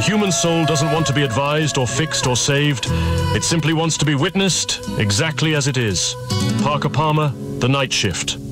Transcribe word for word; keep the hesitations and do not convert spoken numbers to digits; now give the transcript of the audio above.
human soul doesn't want to be advised or fixed or saved. It simply wants to be witnessed exactly as it is. Parker Palmer, The Night Shift.